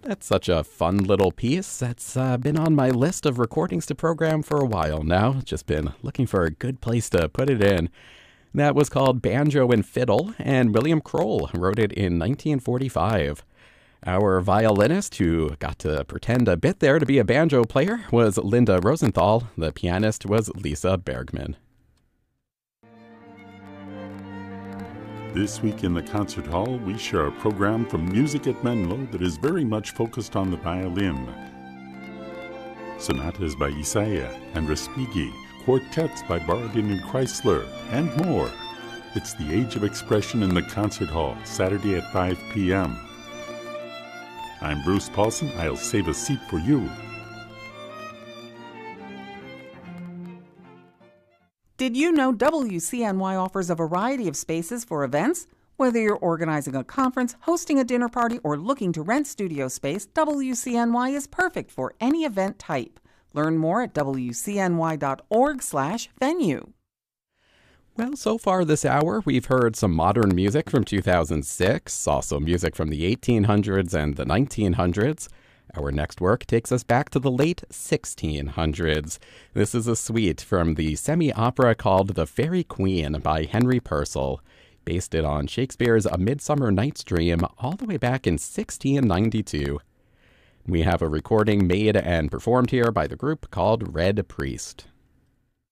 That's such a fun little piece. That's been on my list of recordings to program for a while now. Just been looking for a good place to put it in. That was called Banjo and Fiddle, and William Kroll wrote it in 1945. Our violinist, who got to pretend a bit there to be a banjo player, was Linda Rosenthal. The pianist was Lisa Bergman. This week in the concert hall, we share a program from Music at Menlo that is very much focused on the violin. Sonatas by Isaiah and Respighi, quartets by Borodin and Chrysler, and more. It's the Age of Expression in the Concert Hall, Saturday at 5 p.m. I'm Bruce Paulson. I'll save a seat for you. Did you know WCNY offers a variety of spaces for events? Whether you're organizing a conference, hosting a dinner party, or looking to rent studio space, WCNY is perfect for any event type. Learn more at wcny.org/venue. Well, so far this hour, we've heard some modern music from 2006, also music from the 1800s and the 1900s. Our next work takes us back to the late 1600s. This is a suite from the semi-opera called The Faerie Queene by Henry Purcell, based it on Shakespeare's A Midsummer Night's Dream all the way back in 1692. We have a recording made and performed here by the group called Red Priest.